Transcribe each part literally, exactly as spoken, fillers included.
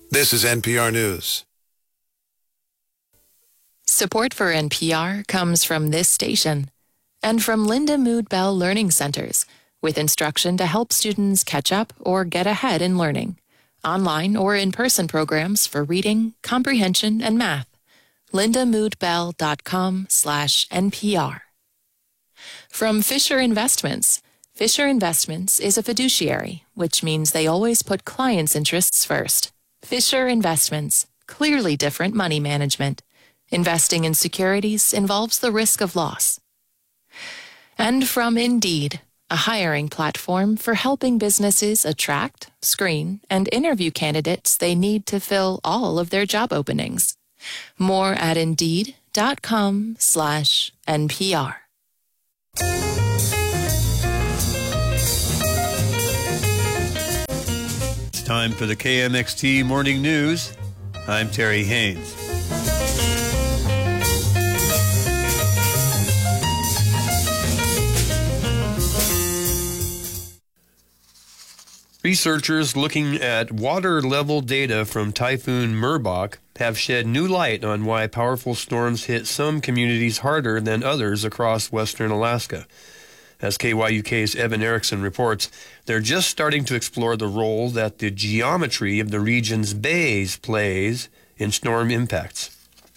This is N P R News. Support for N P R comes from this station and from Linda Mood Bell Learning Centers, with instruction to help students catch up or get ahead in learning. Online or in-person programs for reading, comprehension, and math. lindamoodbell.com slash NPR. From Fisher Investments. Fisher Investments is a fiduciary, which means they always put clients' interests first. Fisher Investments, clearly different money management. Investing in securities involves the risk of loss. And from Indeed, a hiring platform for helping businesses attract, screen, and interview candidates they need to fill all of their job openings. More at Indeed.com slash NPR. It's time for the K M X T Morning News. I'm Terry Haynes. Researchers looking at water level data from Typhoon Merbok have shed new light on why powerful storms hit some communities harder than others across western Alaska. As K Y U K's Evan Erickson reports, they're just starting to explore the role that the geometry of the region's bays plays in storm impacts.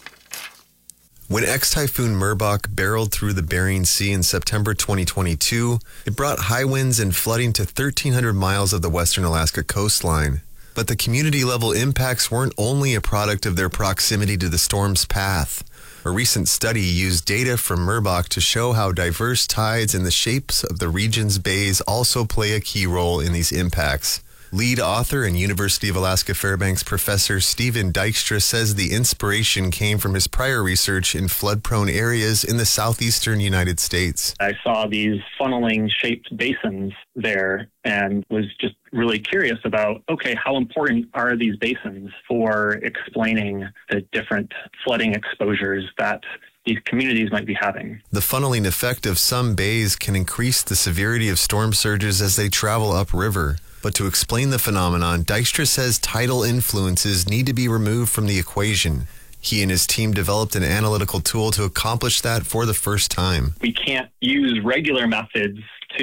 When ex-Typhoon Merbok barreled through the Bering Sea in September twenty twenty-two, it brought high winds and flooding to thirteen hundred miles of the western Alaska coastline. But the community-level impacts weren't only a product of their proximity to the storm's path. A recent study used data from Merbok to show how diverse tides and the shapes of the region's bays also play a key role in these impacts. Lead author and University of Alaska Fairbanks professor Stephen Dykstra says the inspiration came from his prior research in flood-prone areas in the southeastern United States. I saw these funneling shaped basins there and was just really curious about, okay, how important are these basins for explaining the different flooding exposures that these communities might be having. The funneling effect of some bays can increase the severity of storm surges as they travel upriver. But to explain the phenomenon, Dykstra says tidal influences need to be removed from the equation. He and his team developed an analytical tool to accomplish that for the first time. We can't use regular methods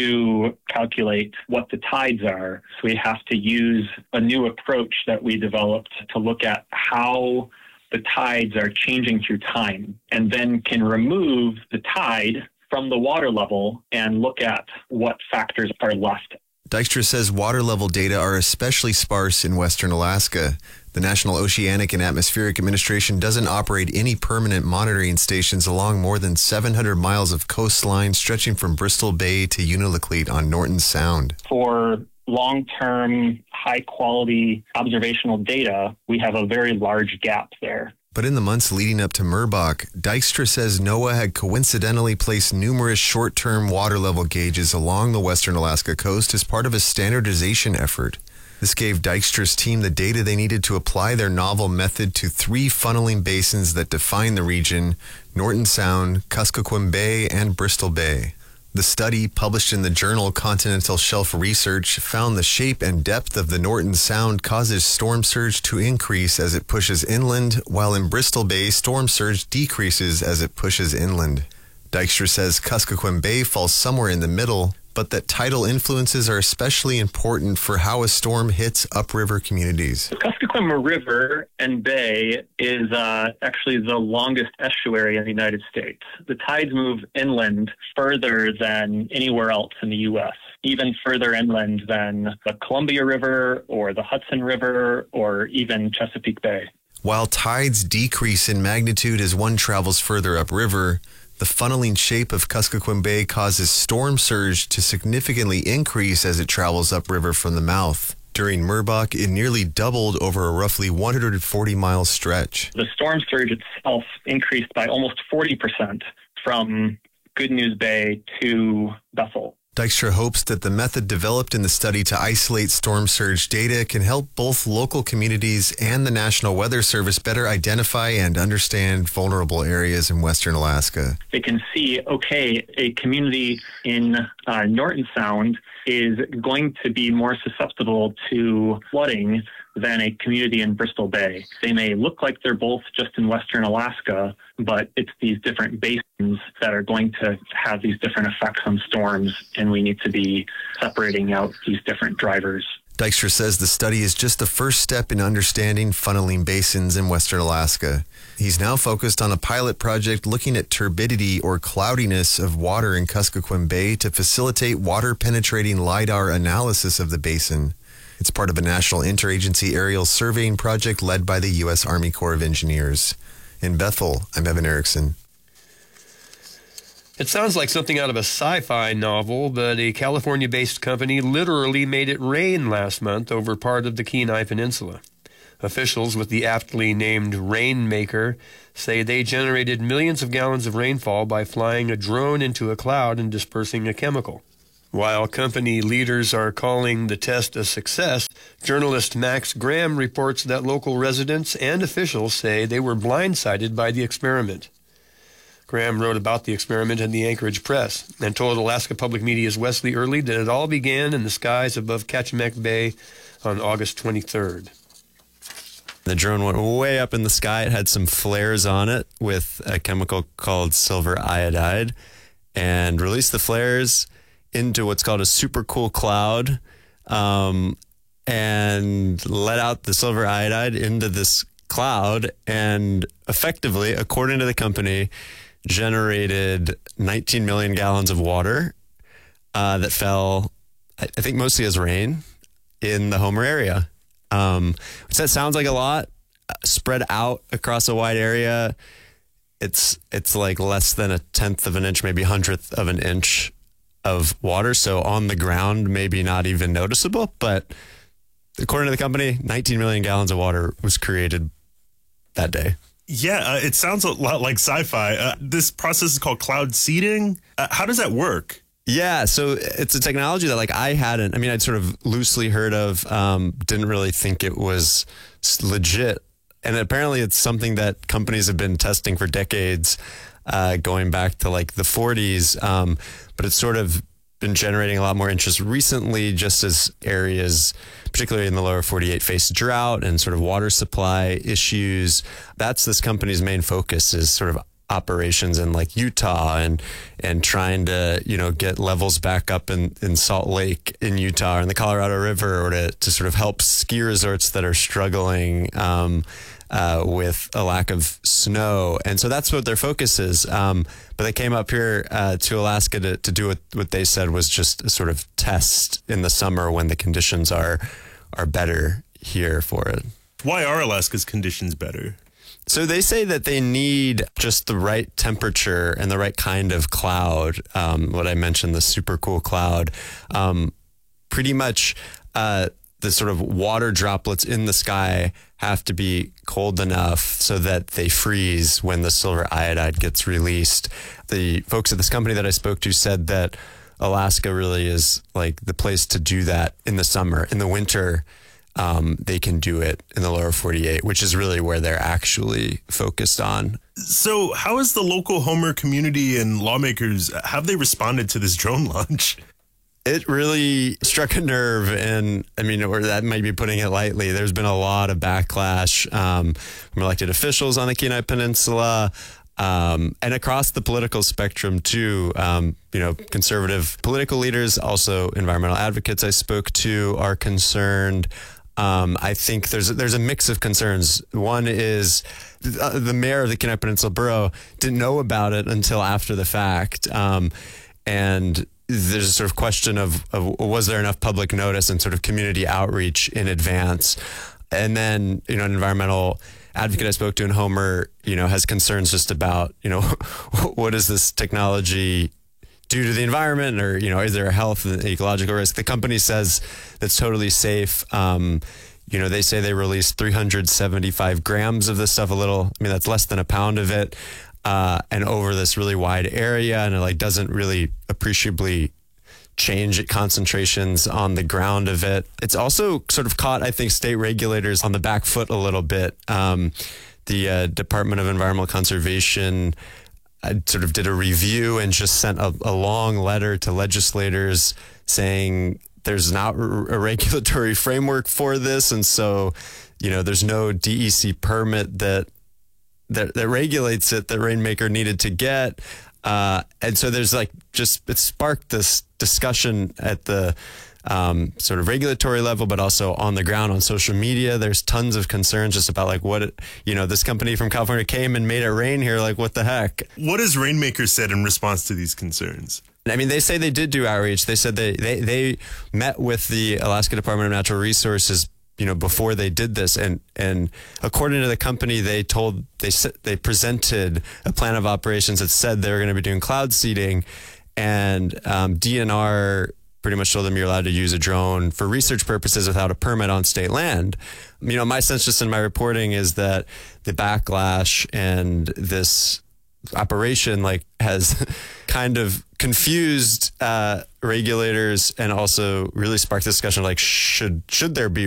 to calculate what the tides are. So we have to use a new approach that we developed to look at how the tides are changing through time, and then can remove the tide from the water level and look at what factors are left. Dykstra says water level data are especially sparse in western Alaska. The National Oceanic and Atmospheric Administration doesn't operate any permanent monitoring stations along more than seven hundred miles of coastline stretching from Bristol Bay to Unalakleet on Norton Sound. For long-term, high-quality observational data, we have a very large gap there. But in the months leading up to Merbok, Dykstra says NOAA had coincidentally placed numerous short-term water level gauges along the western Alaska coast as part of a standardization effort. This gave Dykstra's team the data they needed to apply their novel method to three funneling basins that define the region: Norton Sound, Kuskokwim Bay, and Bristol Bay. The study, published in the journal Continental Shelf Research, found the shape and depth of the Norton Sound causes storm surge to increase as it pushes inland, while in Bristol Bay, storm surge decreases as it pushes inland. Dykstra says Kuskokwim Bay falls somewhere in the middle, but that tidal influences are especially important for how a storm hits upriver communities. The Kuskokwim River and Bay is uh, actually the longest estuary in the United States. The tides move inland further than anywhere else in the U S, even further inland than the Columbia River or the Hudson River or even Chesapeake Bay. While tides decrease in magnitude as one travels further upriver, the funneling shape of Kuskokwim Bay causes storm surge to significantly increase as it travels upriver from the mouth. During Merbok, it nearly doubled over a roughly one hundred forty mile stretch. The storm surge itself increased by almost forty percent from Good News Bay to Bethel. Dykstra hopes that the method developed in the study to isolate storm surge data can help both local communities and the National Weather Service better identify and understand vulnerable areas in western Alaska. They can see, okay, a community in uh, Norton Sound is going to be more susceptible to flooding than a community in Bristol Bay. They may look like they're both just in Western Alaska, but it's these different basins that are going to have these different effects on storms, and we need to be separating out these different drivers. Dykstra says the study is just the first step in understanding funneling basins in Western Alaska. He's now focused on a pilot project looking at turbidity or cloudiness of water in Kuskokwim Bay to facilitate water-penetrating LiDAR analysis of the basin. It's part of a national interagency aerial surveying project led by the U S Army Corps of Engineers. In Bethel, I'm Evan Erickson. It sounds like something out of a sci-fi novel, but a California-based company literally made it rain last month over part of the Kenai Peninsula. Officials with the aptly named Rainmaker say they generated millions of gallons of rainfall by flying a drone into a cloud and dispersing a chemical. While company leaders are calling the test a success, journalist Max Graham reports that local residents and officials say they were blindsided by the experiment. Graham wrote about the experiment in the Anchorage Press and told Alaska Public Media's Wesley Early that it all began in the skies above Kachemak Bay on August twenty-third. The drone went way up in the sky. It had some flares on it with a chemical called silver iodide and released the flares into what's called a supercool cloud, um, and let out the silver iodide into this cloud, and effectively, according to the company, generated nineteen million gallons of water uh, that fell, I think, mostly as rain in the Homer area. Um, which that sounds like a lot, spread out across a wide area. It's it's like less than a tenth of an inch, maybe hundredth of an inch of water. So on the ground, maybe not even noticeable. But according to the company, nineteen million gallons of water was created that day. Yeah, uh, it sounds a lot like sci-fi. Uh, this process is called cloud seeding. Uh, how does that work? Yeah, so it's a technology that like I hadn't, I mean, I'd sort of loosely heard of, um, didn't really think it was legit. And apparently it's something that companies have been testing for decades, uh, going back to like the forties. Um, but it's sort of been generating a lot more interest recently, just as areas, particularly in the lower forty-eight, face drought and sort of water supply issues. That's this company's main focus, is sort of operations in like Utah and and trying to, you know, get levels back up in, in Salt Lake in Utah or in the Colorado River, or to, to sort of help ski resorts that are struggling um, uh, with a lack of snow. And so that's what their focus is. Um, but they came up here uh, to Alaska to, to do what, what they said was just a sort of test in the summer when the conditions are are better here for it. Why are Alaska's conditions better? So they say that they need just the right temperature and the right kind of cloud. Um, what I mentioned, the supercool cloud. Um, pretty much uh, the sort of water droplets in the sky have to be cold enough so that they freeze when the silver iodide gets released. The folks at this company that I spoke to said that Alaska really is like the place to do that in the summer. In the winter, Um, they can do it in the lower forty-eight, which is really where they're actually focused on. So how has the local Homer community and lawmakers, have they responded to this drone launch? It really struck a nerve, and I mean, or that might be putting it lightly. There's been a lot of backlash um, from elected officials on the Kenai Peninsula, um, and across the political spectrum too. Um, you know, conservative political leaders, also environmental advocates I spoke to, are concerned. Um, I think there's there's a mix of concerns. One is the, the mayor of the Kenai Peninsula Borough didn't know about it until after the fact, um, and there's a sort of question of, of was there enough public notice and sort of community outreach in advance. And then, you know, an environmental advocate I spoke to in Homer, you know, has concerns just about, you know, what is this technology due to the environment, or, you know, is there a health and ecological risk? The company says that's totally safe. Um, you know, they say they released three hundred seventy-five grams of this stuff, a little, I mean, that's less than a pound of it, uh, and over this really wide area, and it like doesn't really appreciably change at concentrations on the ground of it. It's also sort of caught, I think, state regulators on the back foot a little bit. Um, the uh, Department of Environmental Conservation I sort of did a review and just sent a, a long letter to legislators saying there's not a regulatory framework for this, and so you know there's no D E C permit that that, that regulates it that Rainmaker needed to get, uh, and so there's like just it sparked this discussion at the um, sort of regulatory level, but also on the ground on social media. There's tons of concerns just about like what it, you know this company from California came and made it rain here. Like what the heck? What has Rainmaker said in response to these concerns? I mean, they say they did do outreach. They said they, they, they met with the Alaska Department of Natural Resources, you know, before they did this. And, and according to the company, they told, they they presented a plan of operations that said they were going to be doing cloud seeding, and um, D N R pretty much told them you're allowed to use a drone for research purposes without a permit on state land. You know, my sense just in my reporting is that the backlash and this operation like has kind of confused uh, regulators and also really sparked discussion of like should should there be